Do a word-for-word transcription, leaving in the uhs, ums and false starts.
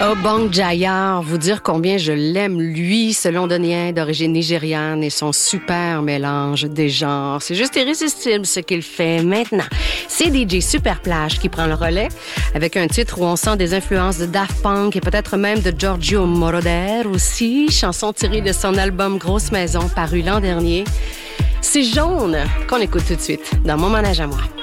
Obong Jayar, vous dire combien je l'aime, lui, ce londonien d'origine nigériane et son super mélange des genres. C'est juste irrésistible ce qu'il fait maintenant. C'est D J Superplage qui prend le relais avec un titre où on sent des influences de Daft Punk et peut-être même de Giorgio Moroder aussi, chanson tirée de son album Grosse Maison paru l'an dernier. C'est Jaune qu'on écoute tout de suite dans Mon Manège à moi.